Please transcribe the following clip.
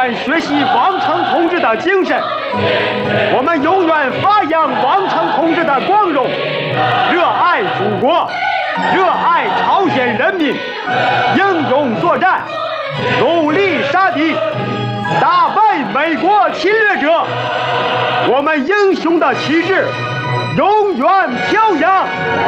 远学习王成同志的精神，我们永远发扬王成同志的光荣，热爱祖国，热爱朝鲜人民，英勇作战，努力杀敌，打败美国侵略者。我们英雄的旗帜永远飘扬。